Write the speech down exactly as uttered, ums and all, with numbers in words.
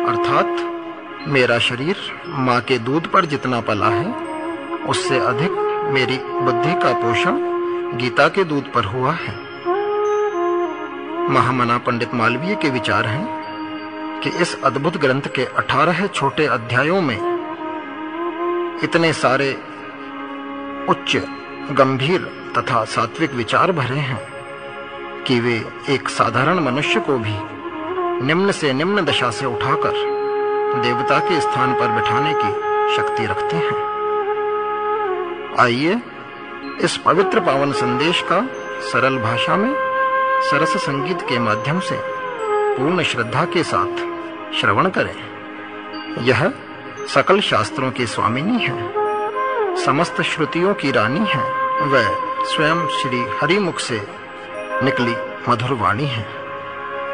अर्थात मेरा शरीर माँ के दूध पर जितना पला है, उससे अधिक मेरी बुद्धि का पोषण गीता के दूध पर हुआ है। महामना पंडित मालवीय के विचार हैं कि इस अद्भुत ग्रंथ के अठारह छोटे अध्यायों में इतने सारे उच्च, गंभीर तथा सात्विक विचार भरे हैं कि वे एक साधारण मनुष्य को भी निम्न से निम्न दशा से उठाकर देवता के स्थान पर बिठाने की शक्ति रखते हैं। आइए इस पवित्र पावन संदेश का सरल भाषा में सरस संगीत के माध्यम से पूर्ण श्रद्धा के साथ श्रवण करें। यह सकल शास्त्रों की स्वामिनी है, समस्त श्रुतियों की रानी है, वह स्वयं श्री हरि मुख से निकली मधुर वाणी है।